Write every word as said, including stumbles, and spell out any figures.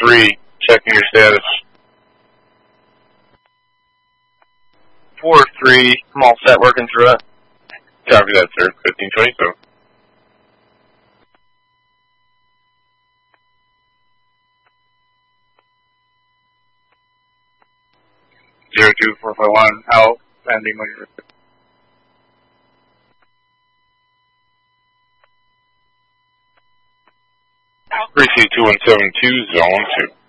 three, checking your status. four three, I'm all set working through it. Copy that, sir. fifteen twenty-seven. zero two four five one, out, landing when you're three C two one seven two, zone two.